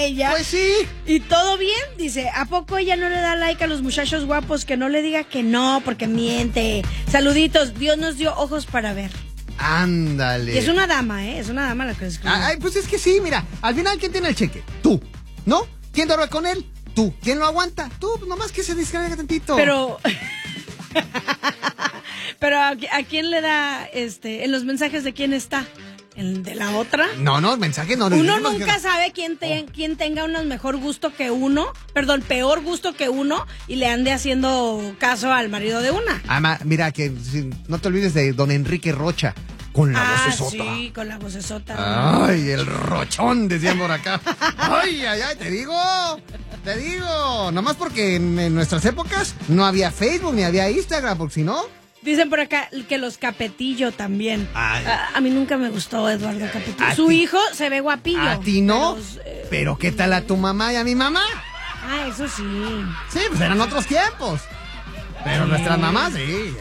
ella. Pues sí. Y todo bien, dice, ¿a poco ella no le da like a los muchachos guapos? Que no le diga que no, porque miente. Saluditos, Dios nos dio ojos para ver. Ándale. Y es una dama, es una dama la que escribe. Ay, pues es que sí, mira, al final, ¿quién tiene el cheque? Tú, ¿no? ¿Quién duerme con él? Tú. ¿Quién lo aguanta? Tú, nomás que se distraiga tantito. Pero ¿a quién le da, en los mensajes de quién está? ¿El de la otra? No, mensaje no. Uno nunca sabe quién tenga un mejor gusto que uno, peor gusto que uno, y le ande haciendo caso al marido de una. Mira, que no te olvides de don Enrique Rocha, con la vocesota. Sí, con la vocesota. Ay, el rochón, decían por acá. Ay, te digo. Nomás porque en nuestras épocas no había Facebook ni había Instagram, porque si no... Dicen por acá que los Capetillo también. A mí nunca me gustó Eduardo Capetillo. Su hijo se ve guapillo. ¿A ti no? Pero ¿qué tal a tu mamá y a mi mamá? Eso sí. Sí, pues eran otros tiempos. Pero nuestras mamás, sí.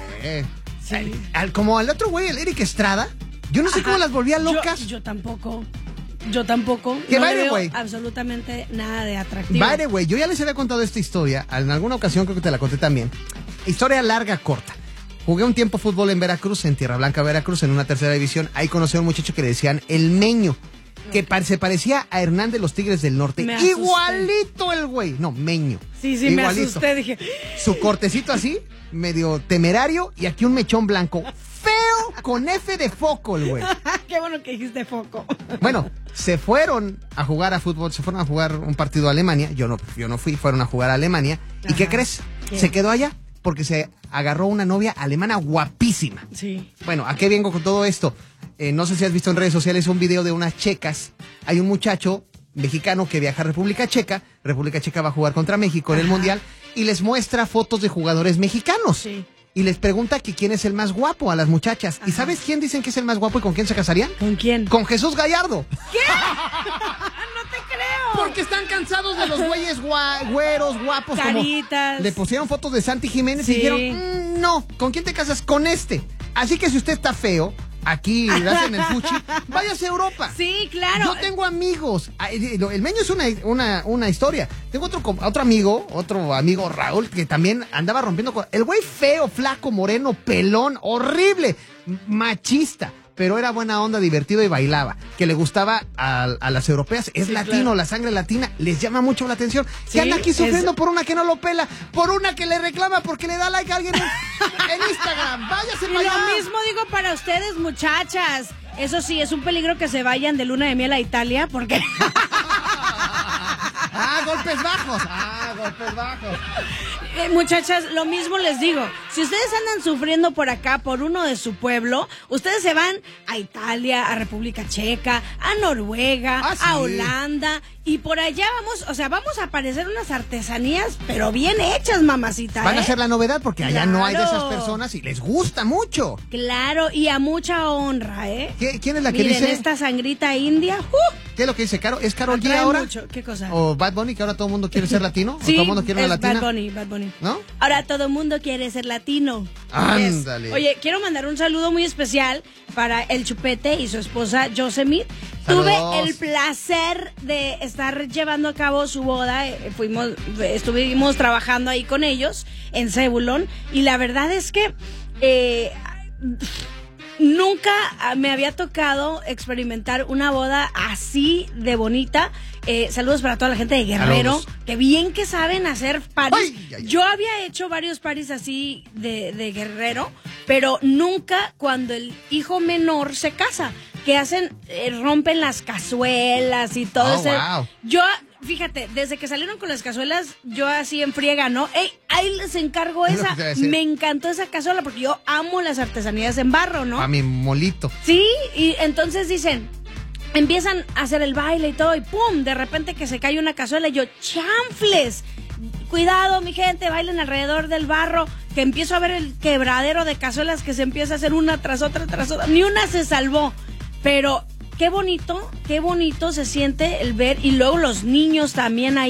Como al otro güey, el Eric Estrada, yo no sé cómo las volvía locas. Yo tampoco. Que no by the veo way, absolutamente nada de atractivo. By the way, yo ya les había contado esta historia. En alguna ocasión creo que te la conté también. Historia larga, corta. Jugué un tiempo fútbol en Veracruz, en Tierra Blanca, Veracruz, en una tercera división. Ahí conocí a un muchacho que le decían el Meño, que se parecía a Hernán de los Tigres del Norte. Igualito el güey. No, Meño. Sí, igualito. Me asusté, dije. Su cortecito así, medio temerario, y aquí un mechón blanco. Feo con F de foco el güey. Qué bueno que dijiste foco. Bueno, se fueron a jugar a fútbol, se fueron a jugar un partido a Alemania. Yo no fui, fueron a jugar a Alemania. ¿Y qué crees? Se quedó allá porque se agarró una novia alemana guapísima. Sí. Bueno, ¿a qué vengo con todo esto? No sé si has visto en redes sociales un video de unas checas. Hay un muchacho mexicano que viaja a República Checa. República Checa va a jugar contra México en el Mundial y les muestra fotos de jugadores mexicanos. Sí. Y les pregunta que quién es el más guapo a las muchachas. ¿Y sabes quién dicen que es el más guapo y con quién se casarían? ¿Con quién? Con Jesús Gallardo. ¿Qué? No te creo. Porque están cansados de los güeyes güeros, guapos. Caritas. Como le pusieron fotos de Santi Jiménez y dijeron, no, ¿con quién te casas? Con este. Así que si usted está feo, aquí en el fuchi, váyase a Europa. Sí, claro. Yo tengo amigos. El Meño es una historia. Tengo otro amigo Raúl, que también andaba rompiendo con... El güey feo, flaco, moreno, pelón, horrible, machista. Pero era buena onda, divertido y bailaba. Que le gustaba a las europeas. Es latino, claro. La sangre latina les llama mucho la atención. Sí, que anda aquí sufriendo por una que no lo pela, por una que le reclama porque le da like a alguien en Instagram. Váyase para allá. Lo mismo digo para ustedes, muchachas. Eso sí, es un peligro que se vayan de luna de miel a Italia porque... golpes bajos. Muchachas, lo mismo les digo. Si ustedes andan sufriendo por acá, por uno de su pueblo, ustedes se van a Italia, a República Checa, a Noruega, a Holanda, y por allá vamos a aparecer unas artesanías, pero bien hechas, mamacita. Van a ser la novedad porque allá no hay de esas personas y les gusta mucho. Claro, y a mucha honra, ¿eh? ¿Quién es la que dice? Miren, esta sangrita india. ¿Qué es lo que dice Caro? ¿Es Karol G ahora? Mucho. ¿Qué cosa? ¿O Bad Bunny, que ahora todo el mundo quiere ser latino? Sí, ¿O todo el mundo quiere una latina? Bad Bunny. ¿No? Ahora todo el mundo quiere ser latino. Ándale. Oye, quiero mandar un saludo muy especial para el Chupete y su esposa Yosemite. Saludos. Tuve el placer de estar llevando a cabo su boda. Estuvimos trabajando ahí con ellos en Zebulon. Y la verdad es que nunca me había tocado experimentar una boda así de bonita. Saludos para toda la gente de Guerrero. Saludos. Que bien que saben hacer parties. Ay. Yo había hecho varios parties así de Guerrero, pero nunca cuando el hijo menor se casa. Que hacen, rompen las cazuelas y todo eso. Wow. Yo, fíjate, desde que salieron con las cazuelas, yo así en friega, ¿no? Ey, ahí les encargo esa. Me encantó esa cazuela porque yo amo las artesanías en barro, ¿no? A mi molito. Sí, y entonces dicen, empiezan a hacer el baile y todo, y ¡pum! De repente que se cae una cazuela y yo, ¡chanfles! Cuidado, mi gente, bailen alrededor del barro, que empiezo a ver el quebradero de cazuelas que se empieza a hacer una tras otra. Ni una se salvó. Pero qué bonito se siente el ver, y luego los niños también ahí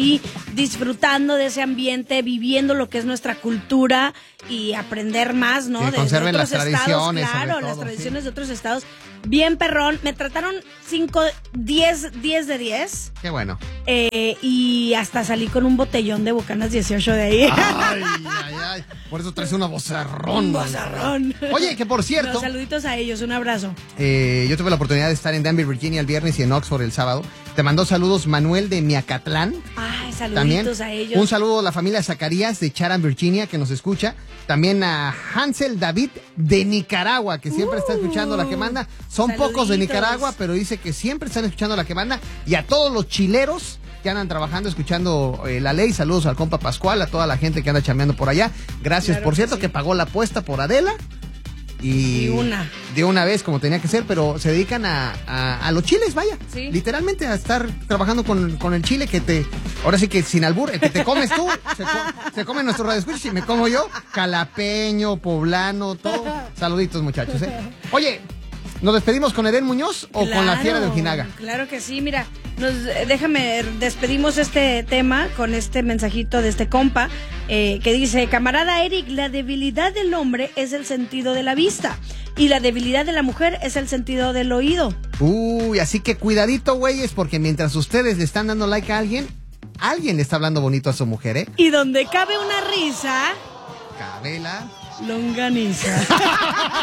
disfrutando de ese ambiente, viviendo lo que es nuestra cultura y aprender más, ¿no? Que conserven otros las tradiciones, estados, claro, sobre todo, las tradiciones sí. de otros estados. Bien perrón, me trataron 10 de 10. Qué bueno. Y hasta salí con un botellón de Bucanas 18 de ahí. Ay. Por eso traes una vozarrón. Un vozarrón. Oye, que por cierto... No, saluditos a ellos, un abrazo. Yo tuve la oportunidad de estar en Danville, Virginia el viernes y en Oxford el sábado. Te mandó saludos Manuel de Miacatlán. Ay, saluditos También, a ellos. un saludo a la familia Zacarías de Chatham, Virginia, que nos escucha. También a Hansel David de Nicaragua, que siempre está escuchando la que manda. Son Saluditos. pocos de Nicaragua, pero dice que siempre están escuchando la que manda. Y a todos los chileros que andan trabajando, escuchando la ley. Saludos al compa Pascual, a toda la gente que anda chambeando por allá. Gracias, Claro por que cierto, sí. que pagó la apuesta por Adela. Y de una vez, como tenía que ser, pero se dedican a los chiles, vaya. Sí. Literalmente a estar trabajando con el chile que te... Ahora sí que sin albur, el que te comes tú, se come nuestro radioescuchas y me como yo. Calapeño, poblano, todo. Saluditos, muchachos, ¿eh? Oye, ¿nos despedimos con Eden Muñoz o con la fiera de Ojinaga? Claro que sí, mira, déjame, despedimos este tema con este mensajito de este compa que dice: camarada Eric, la debilidad del hombre es el sentido de la vista y la debilidad de la mujer es el sentido del oído. Uy, así que cuidadito, güeyes, porque mientras ustedes le están dando like a alguien le está hablando bonito a su mujer, ¿eh? Y donde cabe una risa, Cabela. longaniza.